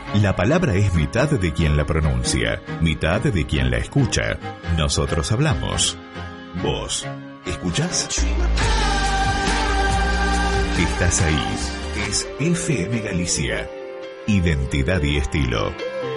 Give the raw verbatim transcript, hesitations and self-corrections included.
La palabra es mitad de quien la pronuncia, mitad de quien la escucha. Nosotros hablamos. ¿Vos escuchás? Estás ahí. Es F M Galicia. Identidad y estilo.